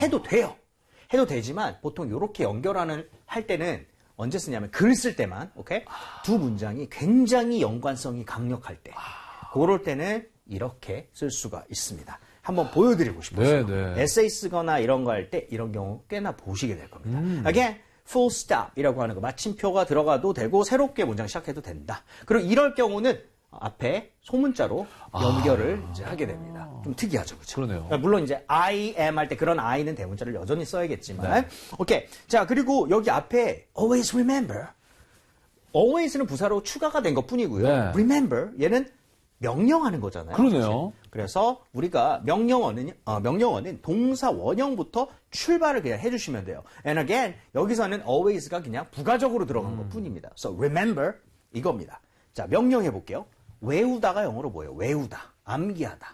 해도 돼요. 해도 되지만 보통 이렇게 연결하는 할 때는 언제 쓰냐면 글 쓸 때만, 오케이? 두 문장이 굉장히 연관성이 강력할 때, 그럴 때는 이렇게 쓸 수가 있습니다. 한번 보여드리고 싶었어요. 네. 에세이 쓰거나 이런 거 할 때 이런 경우 꽤나 보시게 될 겁니다. Again, full stop이라고 하는 거, 마침표가 들어가도 되고 새롭게 문장 시작해도 된다. 그리고 이럴 경우는 앞에 소문자로 연결을 이제 하게 됩니다. 좀 특이하죠, 그렇죠? 그러네요. 그러니까 물론 이제 I am 할 때 그런 I는 대문자를 여전히 써야겠지만, 오케이. 자, 그리고 여기 앞에 always remember. always는 부사로 추가가 된 것뿐이고요. 네. remember 얘는 명령하는 거잖아요. 그러네요. 사실. 그래서 우리가 명령어는 동사 원형부터 출발을 그냥 해주시면 돼요. And again, 여기서는 always가 그냥 부가적으로 들어간 것뿐입니다. So remember 이겁니다. 자, 명령해 볼게요. 외우다가 영어로 뭐예요? 외우다, 암기하다.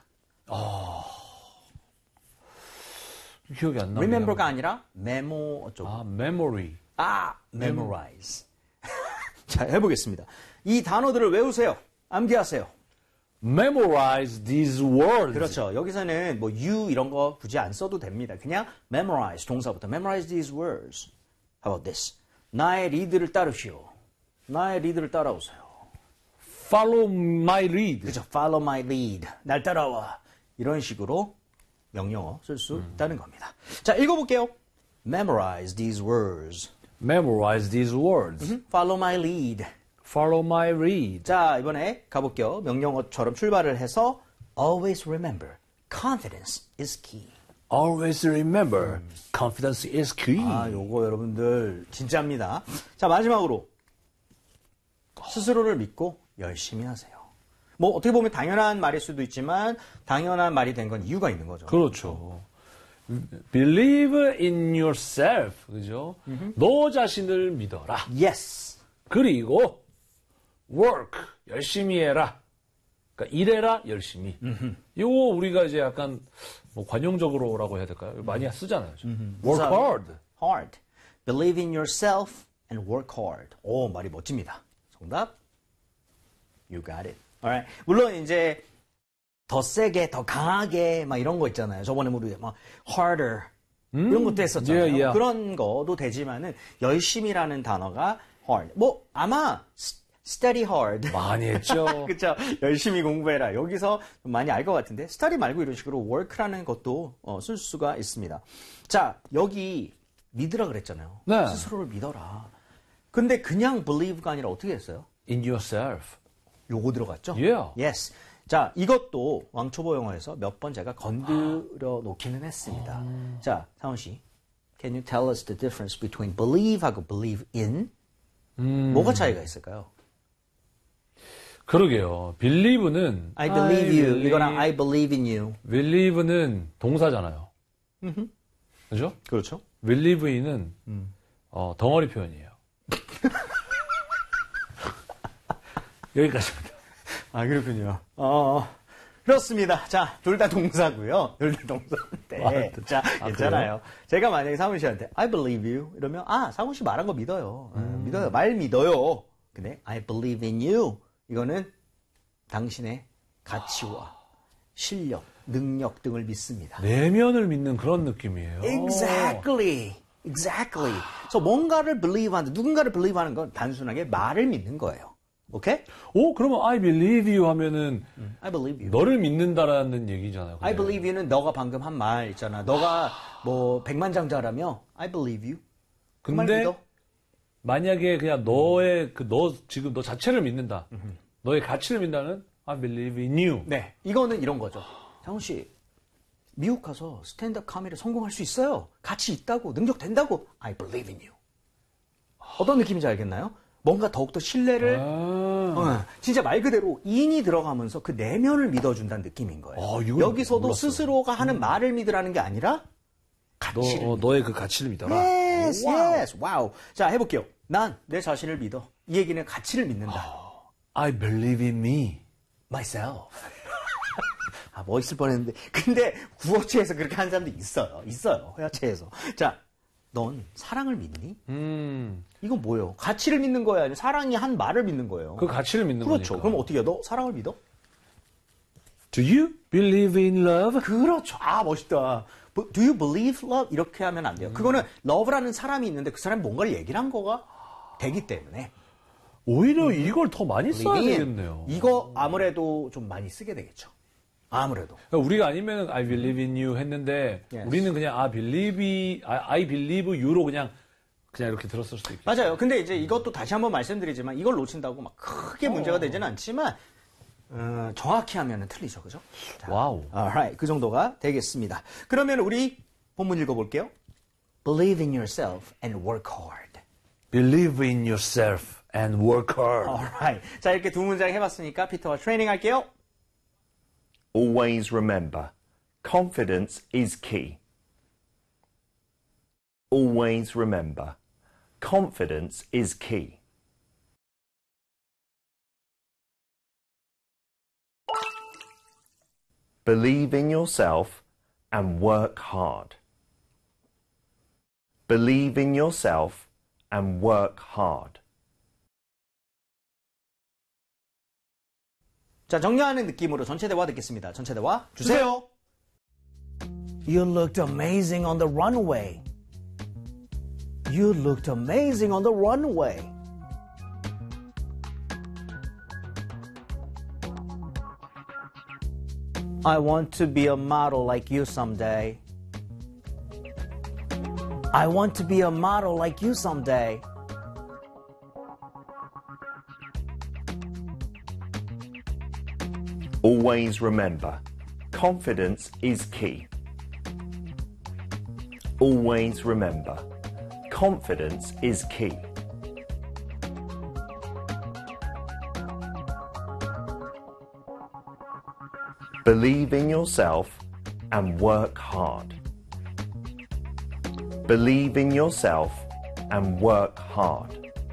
기억이 안 나네요. Remember가 아니라 메모 어쩌고. memory. memorize. 자, 해보겠습니다. 이 단어들을 외우세요. 암기하세요. memorize these words. 그렇죠. 여기서는 뭐 you 이런 거 굳이 안 써도 됩니다. 그냥 memorize 동사부터 memorize these words. How about this? 나의 리드를 따르시오. 나의 리드를 따라오세요. follow my lead. 그렇죠. Follow my lead. 날 따라와. 이런 식으로 명령어 쓸 수 있다는 겁니다. 자, 읽어볼게요. Memorize these words. memorize these words. Follow my lead. follow my lead. 자, 이번에 가볼게요. 명령어처럼 출발을 해서 always remember. Confidence is key. always remember. confidence is key. 요거 여러분들 진짜입니다. 자, 마지막으로 스스로를 믿고 열심히 하세요. 뭐 어떻게 보면 당연한 말일 수도 있지만 당연한 말이 된 건 이유가 있는 거죠. 그렇죠. believe in yourself. 그죠? 너 자신을 믿어라. Yes. 그리고 work. 열심히 해라. 그러니까 일해라 열심히. 이거 우리가 이제 약간 뭐 관용적으로라고 해야 될까요? 많이 쓰잖아요. work hard. Hard. Believe in yourself and work hard. 오, 말이 멋집니다. 정답. You got it. Alright. 물론 이제 더 세게, 더 강하게 막 이런 거 있잖아요. 저번에 우리 막 harder 이런 것도 했었잖아요. yeah. 그런 거도 되지만은 열심히라는 단어가 hard. 뭐 아마 study hard. 많이 했죠. 그렇죠. 열심히 공부해라. 여기서 좀 많이 알 것 같은데 study 말고 이런 식으로 work라는 것도 쓸 수가 있습니다. 자, 여기 믿으라 그랬잖아요. 네. 스스로를 믿어라. 근데 그냥 believe가 아니라 어떻게 했어요? in yourself. 요거 들어갔죠? Yeah. Yes. 자, 이것도 왕초보 영어에서 몇 번 제가 건드려 놓기는 했습니다. 자, 상훈 씨. Can you tell us the difference between believe하고 believe in? 뭐가 차이가 있을까요? 그러게요. believe는 I believe you. 이거랑 I believe in you. believe는 동사잖아요. 그죠? 그렇죠. believe in은 덩어리 표현이에요. 여기까지입니다. 아, 그렇군요. 그렇습니다. 자, 둘 다 동사고요. 둘 다 동사인데. 자, 괜찮아요. 제가 만약에 상훈 씨한테 I believe you 이러면 상훈 씨 말한 거 믿어요. 믿어요. 말 믿어요. 근데 I believe in you 이거는 당신의 가치와 실력, 능력 등을 믿습니다. 내면을 믿는 그런 느낌이에요. Exactly. 그래서 뭔가를 believe 하는, 누군가를 believe 하는 건 단순하게 말을 믿는 거예요. 오케이? 그러면 I believe you 하면은 I believe you. 너를 믿는다라는 얘기잖아요. I believe you는 너가 방금 한 말 있잖아. 너가 뭐 백만장자라며 I believe you. 그 말 근데 믿어? 만약에 그냥 너의 너 지금 너 자체를 믿는다. 너의 가치를 믿는다는 I believe in you. 네. 이거는 이런 거죠. 장훈 씨, 미국 가서 스탠드업 코미디를 성공할 수 있어요. 가치 있다고, 능력 된다고. I believe in you. 어떤 느낌인지 알겠나요? 뭔가 더욱더 신뢰를 진짜 말 그대로 인이 들어가면서 그 내면을 믿어준다는 느낌인 거예요. 여기서도 몰랐어요. 스스로가 하는 말을 믿으라는 게 아니라 가치를 너의 그 가치를 믿어라. Yes. 와우. 자, 해볼게요. 난 내 자신을 믿어. 이 얘기는 가치를 믿는다. I believe in me. Myself. 멋있을 뻔했는데. 근데 구어체에서 그렇게 하는 사람도 있어요. 회화체에서. 자, 넌 사랑을 믿니? 이건 뭐예요? 가치를 믿는 거야? 아니면 사랑이 한 말을 믿는 거예요? 그 가치를 믿는 그렇죠. 거니까. 그럼 어떻게 해요? 너 사랑을 믿어? Do you believe in love? 그렇죠. 아, 멋있다. Do you believe love? 이렇게 하면 안 돼요. 그거는 love라는 사람이 있는데 그 사람이 뭔가를 얘기를 한 거가 되기 때문에. 오히려 이걸 더 많이 써야 되겠네요. 이거 아무래도 좀 많이 쓰게 되겠죠. 아무래도. 그러니까 우리가 아니면 I believe in you 했는데 Yes. 우리는 그냥 I believe you로 그냥 이렇게 들었을 수도 있겠죠. 맞아요. 근데 이제 이것도 다시 한번 말씀드리지만 이걸 놓친다고 막 크게 문제가 되지는 않지만 정확히 하면은 틀리죠. 그죠? 자, 와우. alright. 그 정도가 되겠습니다. 그러면 우리 본문 읽어볼게요. Believe in yourself and work hard. Believe in yourself and work hard. alright. 자, 이렇게 두 문장 해봤으니까 피터와 트레이닝 할게요. Always remember, confidence is key. Always remember, confidence is key. Believe in yourself and work hard. Believe in yourself and work hard. 자, 정리하는 느낌으로 전체 대화 듣겠습니다. 전체 대화 주세요. You looked amazing on the runway. You looked amazing on the runway. I want to be a model like you someday. I want to be a model like you someday. Always remember, confidence is key. Always remember, confidence is key. Believe in yourself and work hard. Believe in yourself and work hard.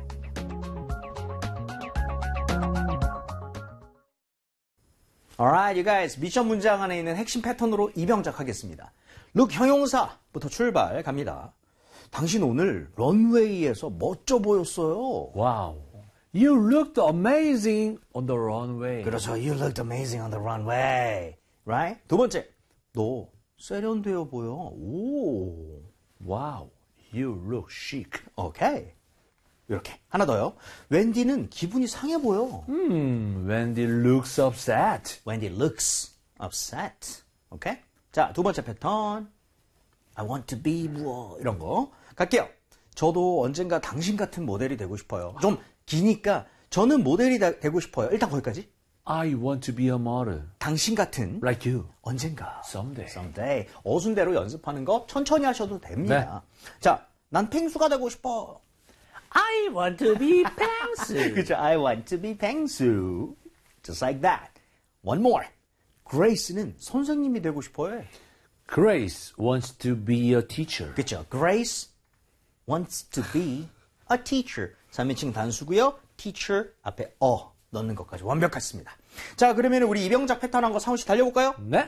Alright, you guys. 미션 문장 안에 있는 핵심 패턴으로 이병작 하겠습니다. look 형용사부터 출발 갑니다. 당신 오늘 런웨이에서 멋져 보였어요. 와우. You looked amazing on the runway. 그렇죠. You looked amazing on the runway. Right? 두 번째. 너 세련되어 보여. 오. Wow. You look chic. 오케이. 이렇게. 하나 더요. 웬디는 기분이 상해 보여. Wendy looks upset. Wendy looks upset. 오케이? 자, 두 번째 패턴. I want to be 뭐 이런 거. 갈게요. 저도 언젠가 당신 같은 모델이 되고 싶어요. 좀 기니까 저는 모델이 되고 싶어요. 일단 거기까지. I want to be a model. 당신 같은 Like you. 언젠가. Someday. someday. 어순대로 연습하는 거 천천히 하셔도 됩니다. 자, 난 펭수가 되고 싶어. I want to be 펭수. 그죠? I want to be 펭수. Just like that. One more. Grace는 선생님이 되고 싶어요. Grace wants to be a teacher. 그렇죠. Grace wants to be a teacher. 3인칭 단수고요. teacher 앞에 넣는 것까지 완벽했습니다. 자, 그러면 우리 이병작 패턴 한 거 상훈 씨 달려볼까요? 네?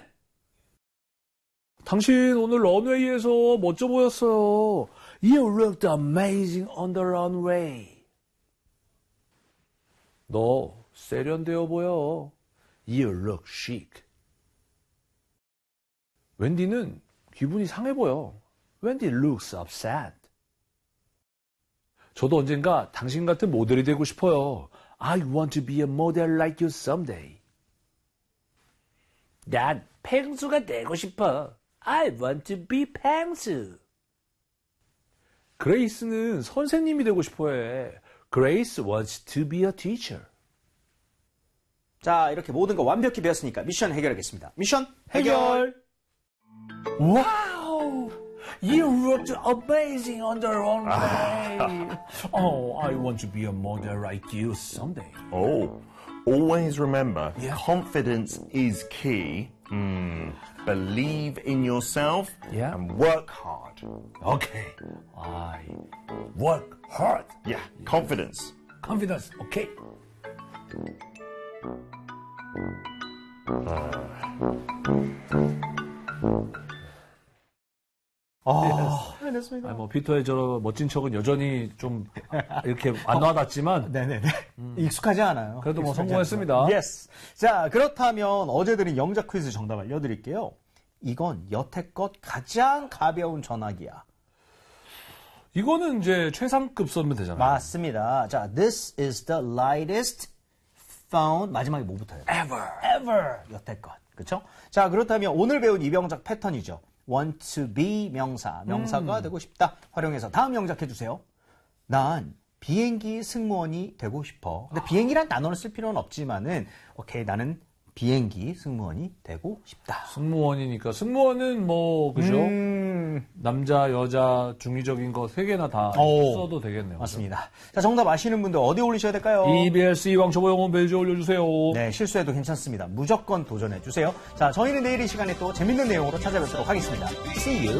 당신 오늘 런웨이에서 멋져 보였어요. You looked amazing on the runway. 너 세련되어 보여. You look chic. 웬디는 기분이 상해 보여. Wendy looks upset. 저도 언젠가 당신 같은 모델이 되고 싶어요. I want to be a model like you someday. 난 펭수가 되고 싶어. I want to be 펭수. 그레이스는 선생님이 되고 싶어 해. Grace wants to be a teacher. 자, 이렇게 모든 거 완벽히 배웠으니까 미션 해결하겠습니다. 미션 해결! Wow! You looked amazing on the runway. Oh, I want to be a model like you someday. Oh, always remember, confidence is key. Believe in yourself Yeah. and work hard. Okay. I work hard. Yeah, confidence. Confidence. Okay. 네, 됐습니다. 뭐 피터의 저 멋진 척은 여전히 좀 이렇게 안 와닿지만 네네네. 익숙하지 않아요. 그래도 뭐 익숙하지 성공했습니다. 않아요. Yes. 자, 그렇다면 어제 드린 영작 퀴즈 정답 알려드릴게요. 이건 여태껏 가장 가벼운 전화기야. 이거는 이제 최상급 쓰면 되잖아요. 맞습니다. 자, this is the lightest phone. 마지막에 뭐 붙어요? ever. 여태껏. 그렇죠? 자, 그렇다면 오늘 배운 이병작 패턴이죠. want to be 명사가 되고 싶다. 활용해서 다음 영작 해주세요. 난 비행기 승무원이 되고 싶어. 근데 비행기란 단어를 쓸 필요는 없지만은 오케이, 나는 비행기 승무원이 되고 싶다. 승무원이니까 승무원은 뭐 그죠? 남자, 여자, 중의적인 거 세 개나 다 써도 되겠네요. 맞습니다. 자, 정답 아시는 분들 어디 올리셔야 될까요? EBS 왕초보 영어 홈페이지 올려주세요. 네, 실수해도 괜찮습니다. 무조건 도전해 주세요. 자, 저희는 내일 이 시간에 또 재밌는 내용으로 찾아뵙도록 하겠습니다. See you.